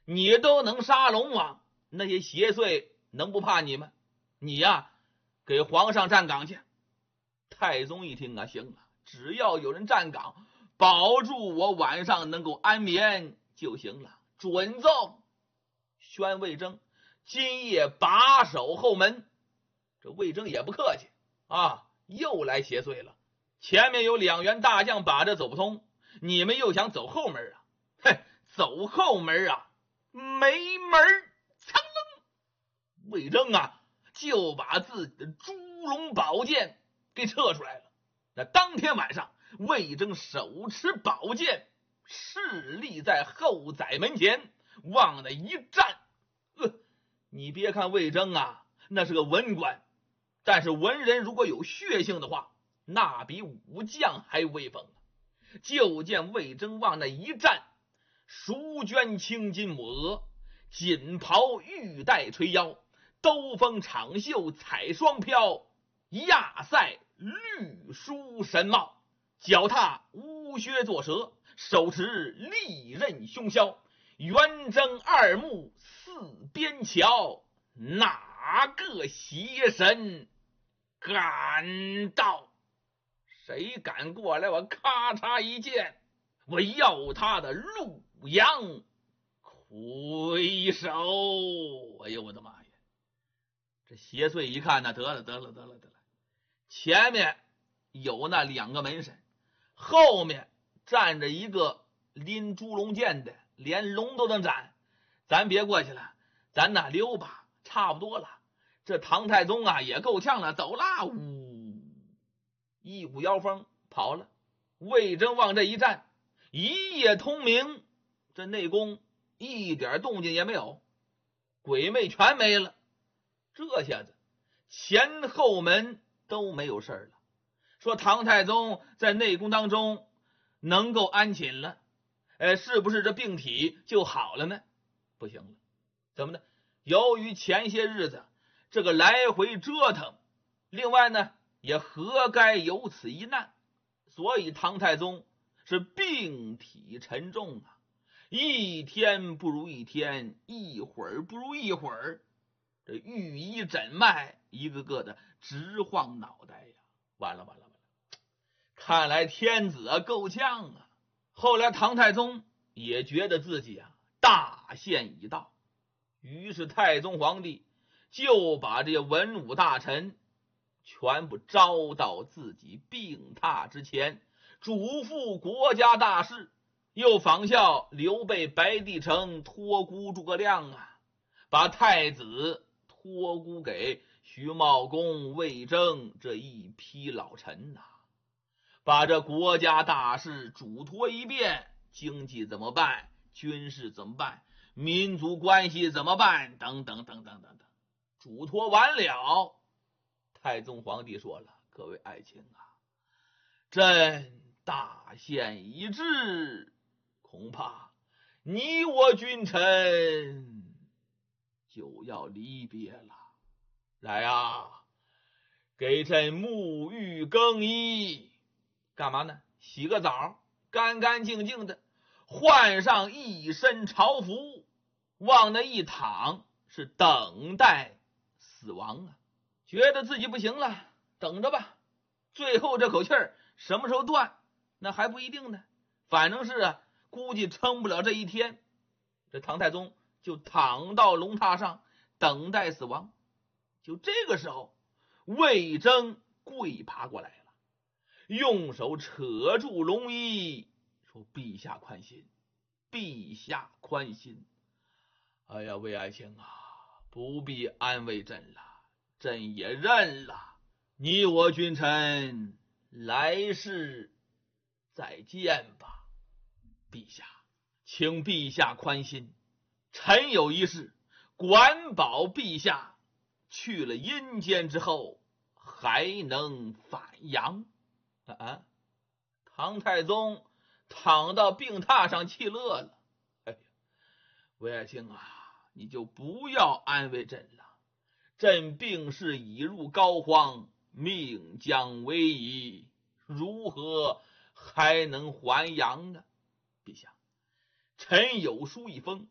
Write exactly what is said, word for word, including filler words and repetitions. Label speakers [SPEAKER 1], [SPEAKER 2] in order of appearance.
[SPEAKER 1] 你都能杀龙王，那些邪祟能不怕你吗？你呀，给皇上站岗去。太宗一听啊，行了，只要有人站岗，保住我晚上能够安眠就行了，准奏。宣魏征今夜把守后门。这魏征也不客气啊，又来邪祟了。前面有两员大将把着走不通，你们又想走后门啊？嘿，走后门啊，没门！噌楞，魏征啊，就把自己的猪龙宝剑给撤出来了。那当天晚上，魏征手持宝剑，势立在后宰门前，往那一站。呃，你别看魏征啊，那是个文官，但是文人如果有血性的话，那比武将还威风。就见魏征往那一站，蜀绢青巾抹额，锦袍玉带垂腰，兜风长袖彩双飘，亚塞绿书神帽，脚踏乌靴作蛇，手持利刃凶削，圆睁二目四边瞧，哪个邪神敢到？谁敢过来，我咔嚓一剑，我要他的陆阳魁首！哎呦我的妈呀！这邪祟一看呢，得了得了得了得了，前面有那两个门神，后面站着一个拎猪龙剑的，连龙都能斩，咱别过去了，咱哪溜吧，差不多了。这唐太宗啊也够呛了，走啦！呜，一股妖风跑了。魏征往这一站，一夜通明，这内宫一点动静也没有，鬼魅全没了。这下子前后门都没有事了。说唐太宗在内宫当中能够安寝了，哎，是不是这病体就好了呢？不行了，怎么呢？由于前些日子这个来回折腾，另外呢也何该有此一难，所以唐太宗是病体沉重啊，一天不如一天，一会儿不如一会儿，这御医诊脉一个个的直晃脑袋呀！完了完了完了，看来天子啊够呛啊。后来唐太宗也觉得自己啊大限已到，于是太宗皇帝就把这些文武大臣全部招到自己病榻之前，嘱咐国家大事，又仿效刘备、白帝城托孤诸葛亮啊，把太子托孤给徐茂公、魏征这一批老臣呐、啊，把这国家大事嘱托一遍，经济怎么办，军事怎么办，民族关系怎么办，等等等等等等，嘱托完了。太宗皇帝说了，各位爱卿啊，朕大限已至，恐怕你我君臣就要离别了。来啊，给朕沐浴更衣。干嘛呢？洗个澡，干干净净的，换上一身朝服，往那一躺，是等待死亡啊。觉得自己不行了，等着吧，最后这口气儿什么时候断，那还不一定呢。反正是啊，估计撑不了这一天。这唐太宗就躺到龙榻上等待死亡。就这个时候，魏征跪爬过来了，用手扯住龙衣，说：“陛下宽心，陛下宽心。哎呀，魏爱卿啊，不必安慰朕了，朕也认了，你我君臣来世再见吧。陛下，请陛下宽心，臣有一事，管保陛下去了阴间之后还能返阳。”啊，唐太宗躺到病榻上气乐了。哎呀，魏爱卿啊，你就不要安慰朕了，朕病势已入膏肓，命将危矣，如何还能还阳呢？陛下，臣有书一封，